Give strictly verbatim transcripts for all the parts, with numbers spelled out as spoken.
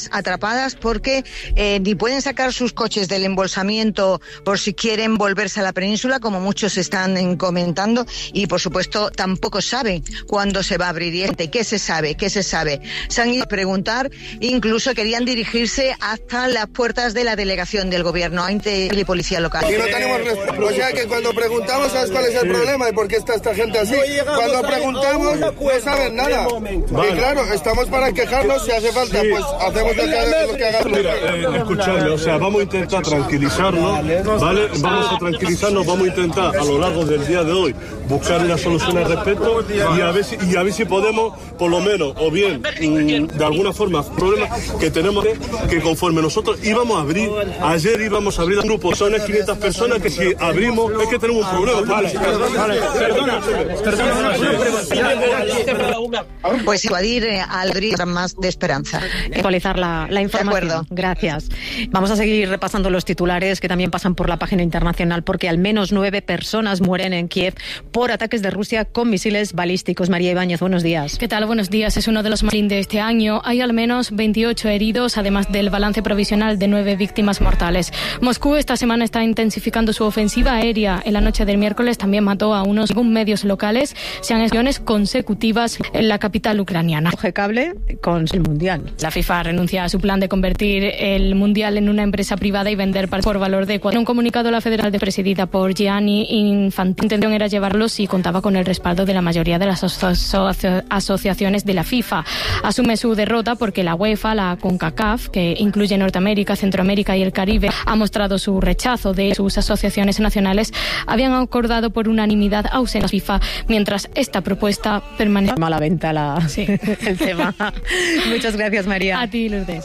personas atrapadas porque eh, ni pueden sacar sus coches del embolsamiento por si quieren volverse a la península, como muchos están comentando, y por supuesto tampoco saben cuándo se va a abrir. ¿Y qué se sabe? ¿Qué se sabe? Se han ido a preguntar, incluso querían dirigirse hasta las puertas de la delegación del gobierno ante la policía local. Y no tenemos respuesta. O sea que cuando preguntamos, ¿sabes cuál es el problema y por qué está esta gente así? Cuando preguntamos, no saben nada. Y claro, estamos para quejarnos, si hace falta, pues hacemos lo que, lo que hagamos. Mira, eh, escuchadme, o sea, vamos a intentar tranquilizarnos, ¿vale? Vamos a tranquilizarnos, vamos a intentar a lo largo del día de hoy buscar una solución al respecto y a ver si, y a ver si podemos, por lo menos, o bien, de alguna forma, problemas que tenemos que conforme nosotros íbamos a abrir, ayer íbamos a abrir un grupo, son quinientas personas que si abrimos es que tenemos un problema. Vale, vale, perdona, perdona. Pues evadir eh, al grito más de esperanza. Actualizar la, la información. Gracias. Vamos a seguir repasando los titulares que también pasan por la página internacional, porque al menos nueve personas mueren en Kiev por ataques de Rusia con misiles balísticos. María Ibáñez, buenos días. ¿Qué tal? Buenos días. Es uno de los más de este año. Hay al menos veintiocho heridos, además del balance provisional de nueve víctimas mortales. Moscú esta semana está intensificando su ofensiva aérea. En la noche del miércoles también mató a unos, según medios locales, sean acciones consecutivas en la capital ucraniana. Coge cable con el Mundial. La FIFA renuncia a su plan de convertir el Mundial en una empresa privada y vender por valor de cuatro. En un comunicado, la federal de presidida por Gianni Infantino, la intención era llevarlo si contaba con el respaldo de la mayoría de las aso- asociaciones de la FIFA. Asume su derrota porque la UEFA, la CONCACAF, que incluye Norteamérica, Centroamérica y el Caribe, ha mostrado su rechazo de sus asociaciones nacionales. Habían acordado por unanimidad ausencia a la FIFA, mientras esta propuesta permanece. Mala venta la, sí. el tema. Muchas gracias, María. A ti, Lourdes.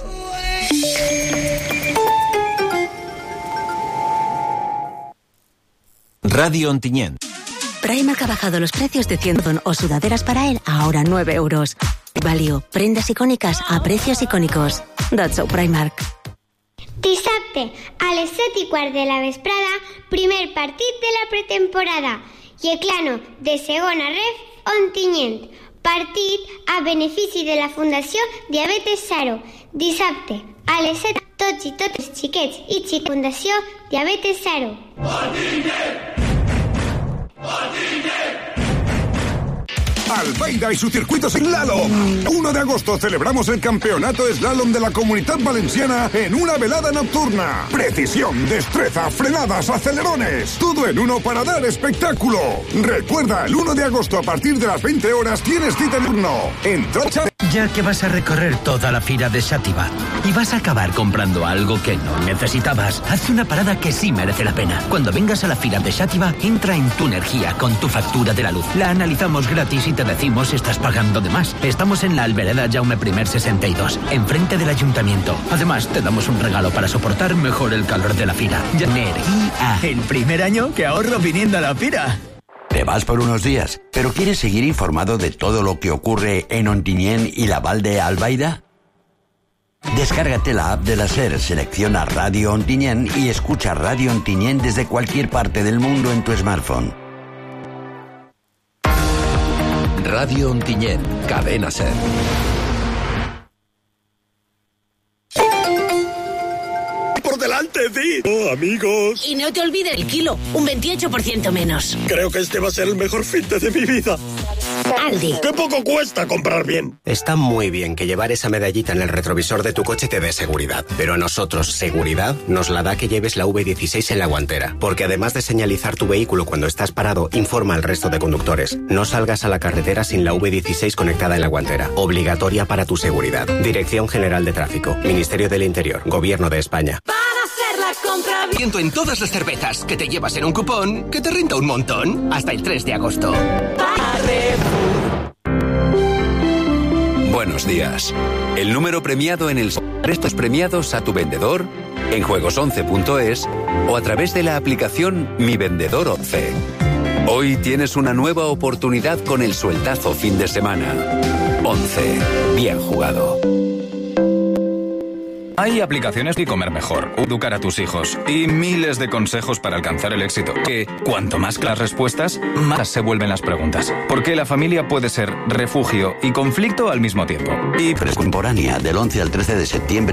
Radio Ontinyent. Primark ha bajado los precios de cien o sudaderas para él a ahora nueve euros. Value, prendas icòniques a precios icònicos. That's so Primark. Dissabte, a les set i quart de la vesprada, primer partit de la pretemporada. Yeclano, de segona ref, Ontinyent. Partit a benefici de la Fundació Diabetes Zero. Dissabte, a les set, tots i totes xiquets i xic Fundació Diabetes Zero. Ontinyent! Albaida y su circuito slalom. uno de agosto celebramos el campeonato slalom de la Comunidad Valenciana en una velada nocturna. Precisión, destreza, frenadas, acelerones. Todo en uno para dar espectáculo. Recuerda, el uno de agosto a partir de las veinte horas tienes cita en turno. En Trocha. Ya que vas a recorrer toda la fira de Xàtiva y vas a acabar comprando algo que no necesitabas, haz una parada que sí merece la pena. Cuando vengas a la fira de Xàtiva, entra en Tu Energía con tu factura de la luz. La analizamos gratis y te decimos si estás pagando de más. Estamos en la Albereda Jaume I sesenta y dos, enfrente del ayuntamiento. Además, te damos un regalo para soportar mejor el calor de la fira. Energía. El primer año que ahorro viniendo a la fira. Te vas por unos días, pero ¿quieres seguir informado de todo lo que ocurre en Ontinyent y la Val de Albaida? Descárgate la app de la SER, selecciona Radio Ontinyent y escucha Radio Ontinyent desde cualquier parte del mundo en tu smartphone. Radio Ontinyent, cadena SER. Por delante, Di. Oh, amigos. Y no te olvides el kilo, un veintiocho por ciento menos. Creo que este va a ser el mejor fin de mi vida. Aldi. ¡Qué poco cuesta comprar bien! Está muy bien que llevar esa medallita en el retrovisor de tu coche te dé seguridad. Pero a nosotros, seguridad, nos la da que lleves la V dieciséis en la guantera. Porque además de señalizar tu vehículo cuando estás parado, informa al resto de conductores. No salgas a la carretera sin la V dieciséis conectada en la guantera. Obligatoria para tu seguridad. Dirección General de Tráfico. Ministerio del Interior. Gobierno de España. Viento en todas las cervezas que te llevas en un cupón que te renta un montón. Hasta el tres de agosto. Buenos días. El número premiado en el Restos premiados a tu vendedor en juegos once punto es o a través de la aplicación Mi Vendedor once. Hoy tienes una nueva oportunidad con el sueldazo fin de semana. once. Bien jugado. Hay aplicaciones y comer mejor, educar a tus hijos y miles de consejos para alcanzar el éxito. Que cuanto más claras respuestas, más se vuelven las preguntas. Porque la familia puede ser refugio y conflicto al mismo tiempo. Y Contemporánea, del once al trece de septiembre.